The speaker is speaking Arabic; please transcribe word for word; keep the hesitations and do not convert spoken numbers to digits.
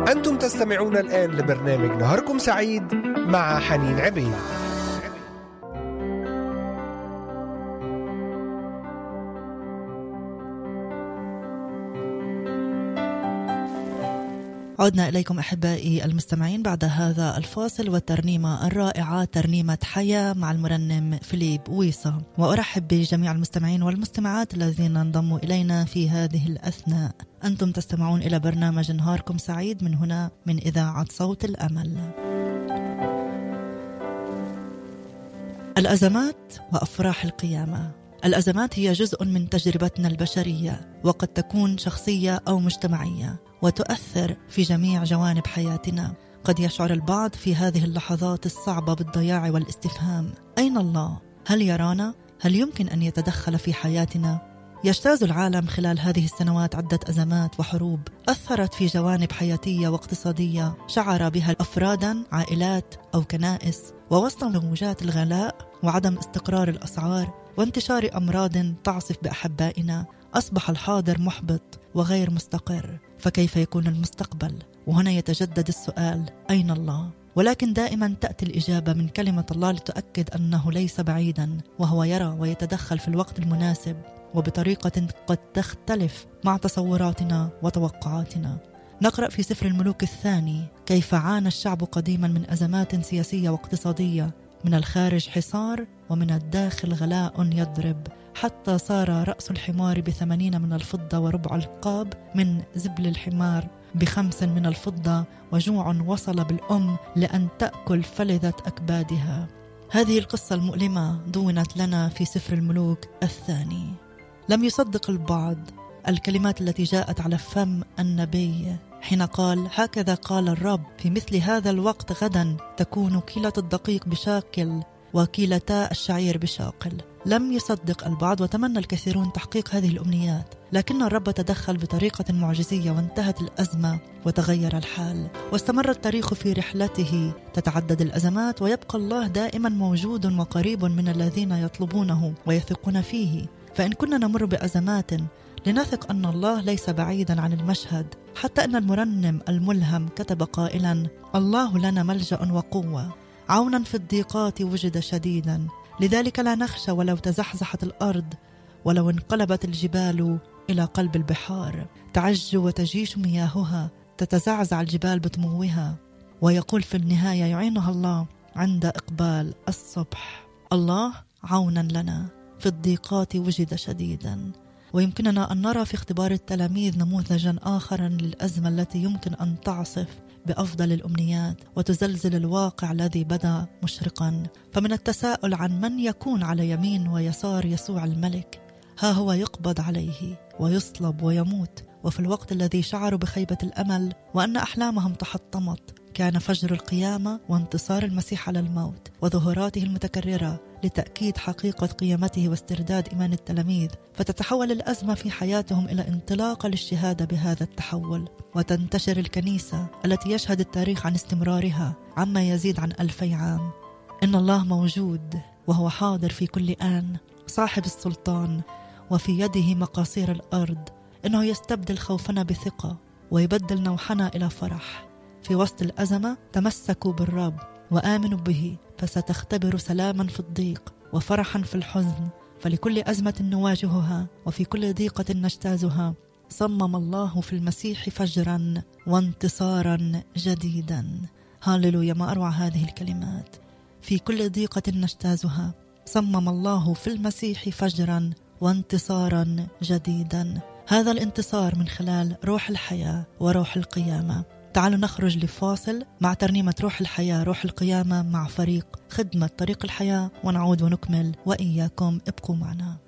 أنتم تستمعون الآن لبرنامج نهاركم سعيد مع حنين عبيد. عدنا إليكم أحبائي المستمعين بعد هذا الفاصل والترنيمة الرائعة، ترنيمة حياة مع المرنم فيليب ويصا. وأرحب بجميع المستمعين والمستمعات الذين انضموا إلينا في هذه الأثناء. أنتم تستمعون إلى برنامج نهاركم سعيد من هنا من إذاعة صوت الأمل. الأزمات وأفراح القيامة. الأزمات هي جزء من تجربتنا البشرية، وقد تكون شخصية أو مجتمعية، وتؤثر في جميع جوانب حياتنا. قد يشعر البعض في هذه اللحظات الصعبة بالضياع والاستفهام: أين الله؟ هل يرانا؟ هل يمكن أن يتدخل في حياتنا؟ يجتاز العالم خلال هذه السنوات عدة أزمات وحروب أثرت في جوانب حياتية واقتصادية شعر بها أفرادا، عائلات أو كنائس. ووسط موجات الغلاء وعدم استقرار الأسعار وانتشار أمراض تعصف بأحبائنا، أصبح الحاضر محبط وغير مستقر. فكيف يكون المستقبل؟ وهنا يتجدد السؤال: أين الله؟ ولكن دائما تأتي الإجابة من كلمة الله لتؤكد أنه ليس بعيدا، وهو يرى ويتدخل في الوقت المناسب وبطريقة قد تختلف مع تصوراتنا وتوقعاتنا. نقرأ في سفر الملوك الثاني كيف عانى الشعب قديما من أزمات سياسية واقتصادية، من الخارج حصار ومن الداخل غلاء يضرب، حتى صار رأس الحمار بثمانين من الفضة وربع القاب من زبل الحمار بخمس من الفضة، وجوع وصل بالأم لأن تأكل فلذة أكبادها. هذه القصة المؤلمة دونت لنا في سفر الملوك الثاني. لم يصدق البعض الكلمات التي جاءت على فم النبي حين قال: هكذا قال الرب، في مثل هذا الوقت غدا تكون كيلة الدقيق بشاكل وكيلتا الشعير بشاقل. لم يصدق البعض وتمنى الكثيرون تحقيق هذه الأمنيات، لكن الرب تدخل بطريقة معجزية وانتهت الأزمة وتغير الحال. واستمر التاريخ في رحلته، تتعدد الأزمات ويبقى الله دائما موجود وقريب من الذين يطلبونه ويثقون فيه. فإن كنا نمر بأزمات لنثق أن الله ليس بعيدا عن المشهد. حتى أن المرنم الملهم كتب قائلا: الله لنا ملجأ وقوة، عونا في الضيقات وجد شديدا، لذلك لا نخشى ولو تزحزحت الأرض، ولو انقلبت الجبال إلى قلب البحار، تعج وتجيش مياهها، تتزعزع الجبال بطموها. ويقول في النهاية: يعينها الله عند إقبال الصبح. الله عونا لنا في الضيقات وجد شديدا. ويمكننا أن نرى في اختبار التلاميذ نموذجا آخرا للأزمة التي يمكن أن تعصف بأفضل الأمنيات وتزلزل الواقع الذي بدا مشرقا. فمن التساؤل عن من يكون على يمين ويسار يسوع الملك، ها هو يقبض عليه ويصلب ويموت. وفي الوقت الذي شعروا بخيبة الأمل وأن أحلامهم تحطمت، كان فجر القيامة وانتصار المسيح على الموت وظهوراته المتكررة لتأكيد حقيقة قيامته واسترداد إيمان التلاميذ. فتتحول الأزمة في حياتهم إلى انطلاقة للشهادة بهذا التحول، وتنتشر الكنيسة التي يشهد التاريخ عن استمرارها عما يزيد عن ألفي عام. إن الله موجود وهو حاضر في كل آن، صاحب السلطان وفي يده مقاصير الأرض. إنه يستبدل خوفنا بثقة ويبدل نوحنا إلى فرح. في وسط الأزمة تمسكوا بالرب وآمنوا به، فستختبر سلاما في الضيق وفرحا في الحزن. فلكل أزمة نواجهها وفي كل ضيقة نجتازها صمم الله في المسيح فجرا وانتصارا جديدا. هاللويا، ما أروع هذه الكلمات. في كل ضيقة نجتازها صمم الله في المسيح فجرا وانتصارا جديدا. هذا الانتصار من خلال روح الحياة وروح القيامة. تعالوا نخرج لفاصل مع ترنيمة روح الحياة روح القيامة مع فريق خدمة طريق الحياة، ونعود ونكمل وإياكم ابقوا معنا.